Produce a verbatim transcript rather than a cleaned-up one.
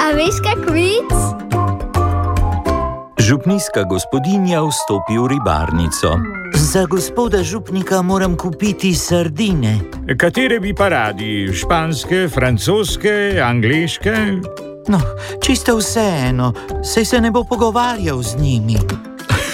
A veš, kak vic? Župnijska gospodinja vstopi v ribarnico. Za gospoda župnika moram kupiti sardine. Katere bi pa radi? Španske, francoske, angleške? No, čisto vseeno, saj se ne bo pogovarjal z njimi.